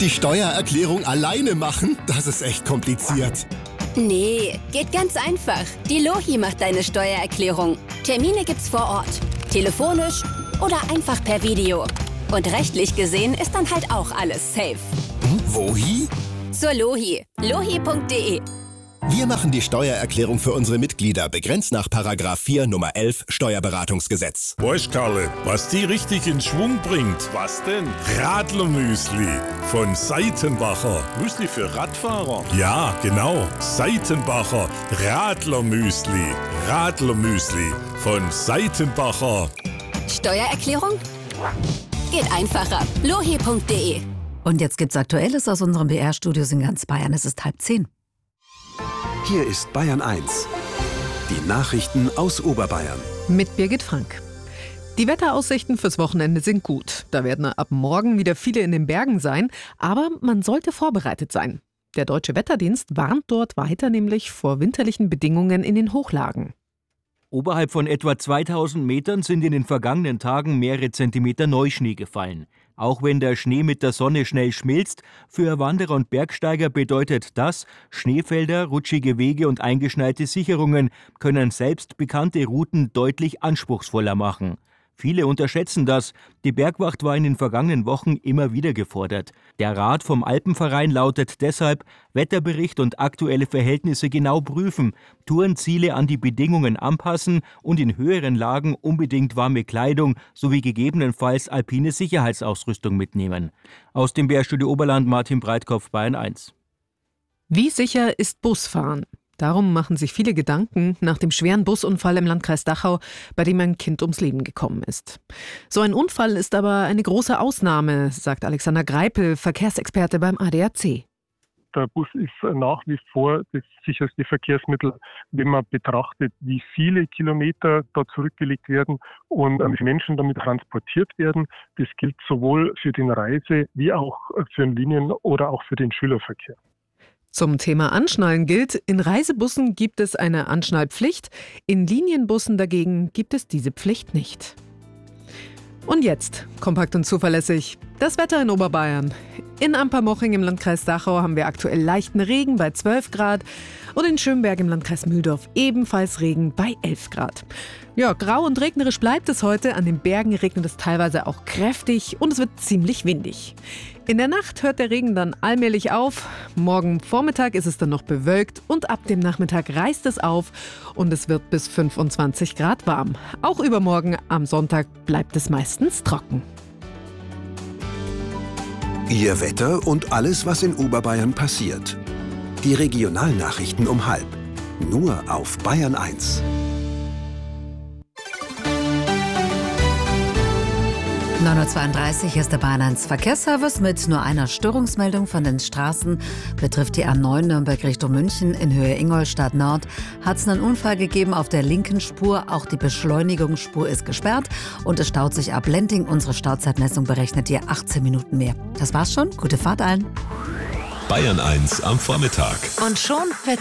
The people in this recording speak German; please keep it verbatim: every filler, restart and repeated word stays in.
Die Steuererklärung alleine machen? Das ist echt kompliziert. Nee, geht ganz einfach. Die Lohi macht deine Steuererklärung. Termine gibt's vor Ort, telefonisch oder einfach per Video. Und rechtlich gesehen ist dann halt auch alles safe. Hm, wohi? Zur Lohi. lohi punkt de. Wir machen die Steuererklärung für unsere Mitglieder, begrenzt nach Paragraph vier Nummer elf Steuerberatungsgesetz. Weißt, Karle, was die richtig in Schwung bringt? Was denn? Radlermüsli von Seitenbacher. Müsli für Radfahrer? Ja, genau. Seitenbacher Radlermüsli. Radlermüsli von Seitenbacher. Steuererklärung? Geht einfacher. lohi punkt de. Und jetzt gibt's Aktuelles aus unserem B R-Studios in ganz Bayern. Es ist halb zehn. Hier ist Bayern eins. Die Nachrichten aus Oberbayern. Mit Birgit Frank. Die Wetteraussichten fürs Wochenende sind gut. Da werden ab morgen wieder viele in den Bergen sein. Aber man sollte vorbereitet sein. Der Deutsche Wetterdienst warnt dort weiter nämlich vor winterlichen Bedingungen in den Hochlagen. Oberhalb von etwa zweitausend Metern sind in den vergangenen Tagen mehrere Zentimeter Neuschnee gefallen. Auch wenn der Schnee mit der Sonne schnell schmilzt, für Wanderer und Bergsteiger bedeutet das, Schneefelder, rutschige Wege und eingeschneite Sicherungen können selbst bekannte Routen deutlich anspruchsvoller machen. Viele unterschätzen das. Die Bergwacht war in den vergangenen Wochen immer wieder gefordert. Der Rat vom Alpenverein lautet deshalb, Wetterbericht und aktuelle Verhältnisse genau prüfen, Tourenziele an die Bedingungen anpassen und in höheren Lagen unbedingt warme Kleidung sowie gegebenenfalls alpine Sicherheitsausrüstung mitnehmen. Aus dem B R-Studio Oberland Martin Breitkopf, Bayern eins. Wie sicher ist Busfahren? Darum machen sich viele Gedanken nach dem schweren Busunfall im Landkreis Dachau, bei dem ein Kind ums Leben gekommen ist. So ein Unfall ist aber eine große Ausnahme, sagt Alexander Greipel, Verkehrsexperte beim A D A C. Der Bus ist nach wie vor das sicherste Verkehrsmittel, wenn man betrachtet, wie viele Kilometer da zurückgelegt werden und wie Menschen damit transportiert werden. Das gilt sowohl für den Reise- wie auch für den Linien- oder auch für den Schülerverkehr. Zum Thema Anschnallen gilt, in Reisebussen gibt es eine Anschnallpflicht, in Linienbussen dagegen gibt es diese Pflicht nicht. Und jetzt, kompakt und zuverlässig, das Wetter in Oberbayern. In Ampermoching im Landkreis Dachau haben wir aktuell leichten Regen bei zwölf Grad und in Schönberg im Landkreis Mühldorf ebenfalls Regen bei elf Grad. Ja, grau und regnerisch bleibt es heute. An den Bergen regnet es teilweise auch kräftig und es wird ziemlich windig. In der Nacht hört der Regen dann allmählich auf. Morgen Vormittag ist es dann noch bewölkt und ab dem Nachmittag reißt es auf und es wird bis fünfundzwanzig Grad warm. Auch übermorgen am Sonntag bleibt es meistens trocken. Ihr Wetter und alles, was in Oberbayern passiert. Die Regionalnachrichten um halb. Nur auf Bayern eins. neun Uhr zweiunddreißig ist der Bayern eins Verkehrsservice mit nur einer Störungsmeldung von den Straßen. Betrifft die A neun Nürnberg Richtung München in Höhe Ingolstadt Nord. Hat es einen Unfall gegeben auf der linken Spur. Auch die Beschleunigungsspur ist gesperrt und es staut sich ab Lending. Unsere Stauzeitmessung berechnet hier achtzehn Minuten mehr. Das war's schon. Gute Fahrt allen. Bayern eins am Vormittag. Und schon wird